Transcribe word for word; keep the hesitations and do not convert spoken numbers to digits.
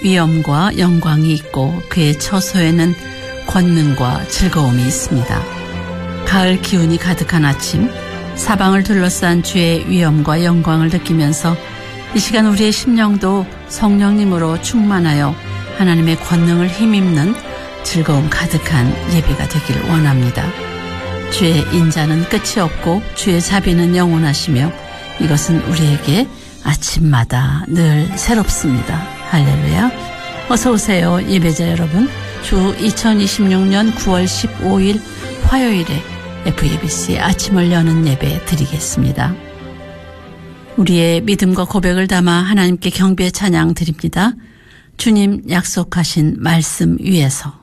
위엄과 영광이 있고 그의 처소에는 권능과 즐거움이 있습니다. 가을 기운이 가득한 아침, 사방을 둘러싼 주의 위엄과 영광을 느끼면서 이 시간 우리의 심령도 성령님으로 충만하여 하나님의 권능을 힘입는 즐거움 가득한 예배가 되길 원합니다. 주의 인자는 끝이 없고 주의 자비는 영원하시며 이것은 우리에게 아침마다 늘 새롭습니다. 할렐루야. 어서 오세요. 예배자 여러분. 주 이천이십육 년 구월 십오일 화요일에 에프이비씨 아침을 여는 예배 드리겠습니다. 우리의 믿음과 고백을 담아 하나님께 경배 찬양 드립니다. 주님 약속하신 말씀 위에서.